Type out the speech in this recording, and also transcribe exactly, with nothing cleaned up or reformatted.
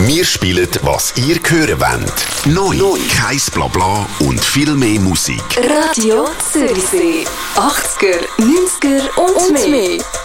Wir spielen, was ihr hören wollt. Neu, Neu. Kein Blabla und viel mehr Musik. Radio Zürichsee. achtziger, neunziger und, und mehr.